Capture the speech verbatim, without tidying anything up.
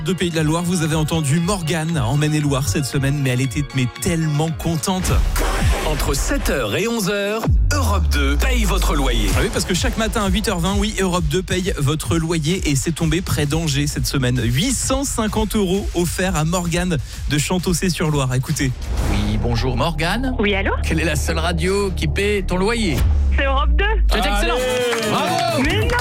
De Pays de la Loire, vous avez entendu Morgane en Maine-et-Loire cette semaine, mais elle était mais tellement contente. Entre sept heures et onze heures, Europe deux paye votre loyer. Ah oui, parce que chaque matin à huit heures vingt, oui, Europe deux paye votre loyer et c'est tombé près d'Angers cette semaine. huit cent cinquante euros offerts à Morgane de Chantossé-sur-Loire. Écoutez. Oui, bonjour Morgane. Oui, allô? Quelle est la seule radio qui paie ton loyer? C'est Europe deux. C'est excellent. Allez. Bravo. Mais non!